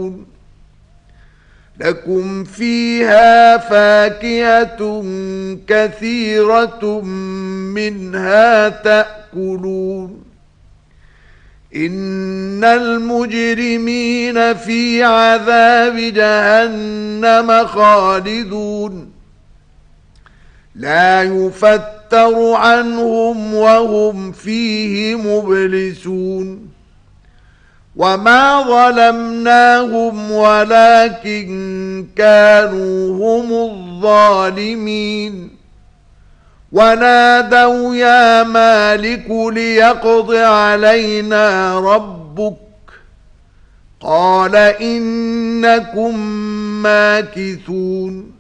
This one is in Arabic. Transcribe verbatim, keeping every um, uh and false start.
تسألون لكم فيها فاكهة كثيرة منها تأكلون إن المجرمين في عذاب جهنم خالدون لا يفتر عنهم وهم فيه مبلسون وما ظلمناهم ولكن كانوا هم الظالمين ونادوا يا مالك ليقض علينا ربك قال إنكم ماكثون